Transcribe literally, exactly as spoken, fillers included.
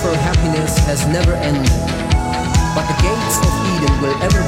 for happiness has never ended, but the gates of Eden will ever